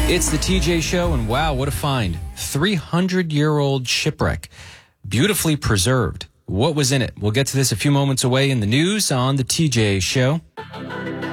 It's the TJ Show, and wow, what a find. 300-year-old shipwreck, beautifully preserved. What was in it? We'll get to this a few moments away in the news on the TJ Show.